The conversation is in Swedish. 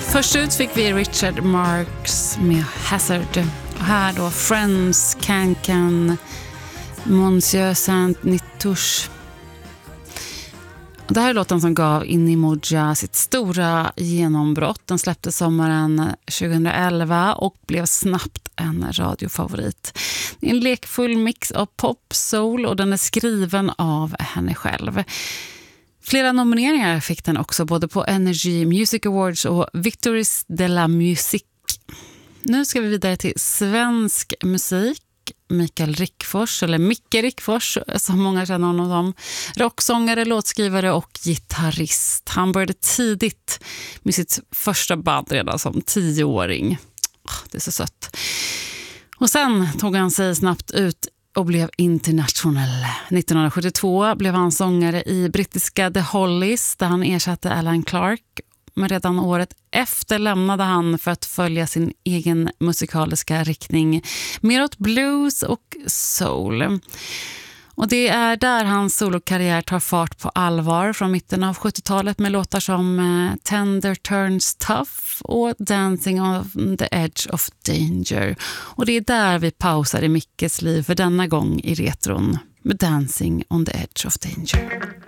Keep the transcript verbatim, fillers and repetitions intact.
Först ut fick vi Richard Marx med Hazard. Och här då Friends, Can-Can, Monsieur Saint-Nitouche. Det här är låten som gav Inimoja sitt stora genombrott. Den släpptes sommaren tjugoelva och blev snabbt en radiofavorit. Det är en lekfull mix av pop, soul och den är skriven av henne själv. Flera nomineringar fick den också både på Energy Music Awards och Victories de la Musique. Nu ska vi vidare till svensk musik. Mikael Rickfors, eller Micke Rickfors som många känner honom som. Rocksångare, låtskrivare och gitarrist. Han började tidigt med sitt första band redan som tioåring. Det är så sött. Och sen tog han sig snabbt ut och blev internationell. nittonhundrasjuttiotvå blev han sångare i brittiska The Hollies där han ersatte Alan Clark. Men redan året efter lämnade han för att följa sin egen musikaliska riktning mer åt blues och soul. Och det är där hans solokarriär tar fart på allvar från mitten av sjuttiotalet med låtar som Tender Turns Tough och Dancing on the Edge of Danger. Och det är där vi pausar i Mickes liv för denna gång i retron med Dancing on the Edge of Danger.